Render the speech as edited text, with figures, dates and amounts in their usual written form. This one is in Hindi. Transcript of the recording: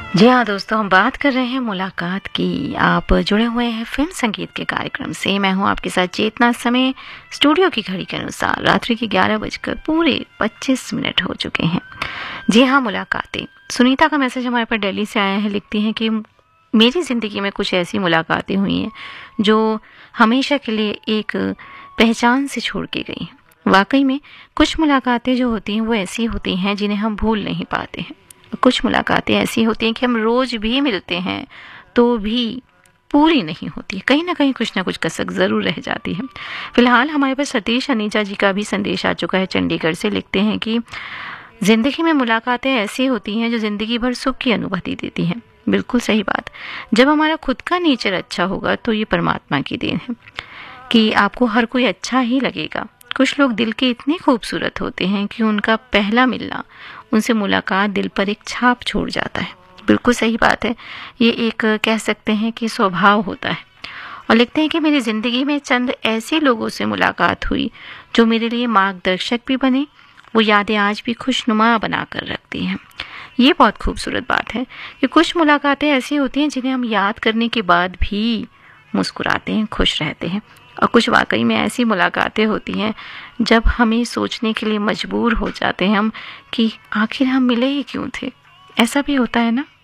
जी हाँ दोस्तों, हम बात कर रहे हैं मुलाकात की। आप जुड़े हुए हैं फिल्म संगीत के कार्यक्रम से। मैं हूँ आपके साथ चेतना। समय स्टूडियो की घड़ी के अनुसार रात्रि के 11:25 हो चुके हैं। जी हाँ, मुलाकातें। सुनीता का मैसेज हमारे पास दिल्ली से आया है। लिखती हैं कि मेरी ज़िंदगी में कुछ ऐसी मुलाकातें हुई हैं जो हमेशा के लिए एक पहचान से छोड़ के गई हैं। वाकई में कुछ मुलाकातें जो होती हैं वो ऐसी होती हैं जिन्हें हम भूल नहीं पाते हैं। कुछ मुलाकातें ऐसी होती हैं कि हम रोज भी मिलते हैं तो भी पूरी नहीं होती, कहीं ना कुछ कसक ज़रूर रह जाती है। फिलहाल हमारे पास सतीश अनीचा जी का भी संदेश आ चुका है चंडीगढ़ से। लिखते हैं कि ज़िंदगी में मुलाकातें ऐसी होती हैं जो ज़िंदगी भर सुख की अनुभूति देती हैं। बिल्कुल सही बात। जब हमारा खुद का नेचर अच्छा होगा तो ये परमात्मा की देन है कि आपको हर कोई अच्छा ही लगेगा। कुछ लोग दिल के इतने खूबसूरत होते हैं कि उनका पहला मिलना, उनसे मुलाकात दिल पर एक छाप छोड़ जाता है। बिल्कुल सही बात है। ये एक कह सकते हैं कि स्वभाव होता है। और लिखते हैं कि मेरी ज़िंदगी में चंद ऐसे लोगों से मुलाकात हुई जो मेरे लिए मार्गदर्शक भी बने। वो यादें आज भी खुशनुमा बना कर रखती हैं। ये बहुत खूबसूरत बात है कि कुछ मुलाकातें ऐसी होती हैं जिन्हें हम याद करने के बाद भी मुस्कुराते हैं, खुश रहते हैं। और कुछ वाकई में ऐसी मुलाकातें होती हैं जब हमें सोचने के लिए मजबूर हो जाते हैं हम कि आखिर हम मिले ही क्यों थे। ऐसा भी होता है ना।